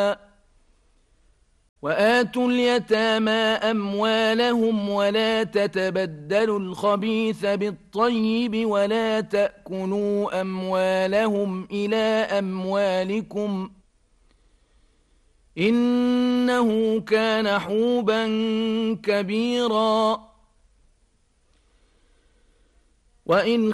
وآتوا اليتامى أموالهم ولا تتبدلوا الخبيث بالطيب ولا تأكلوا أموالهم إلى أموالكم إنه كان حوبا كبيرا وإن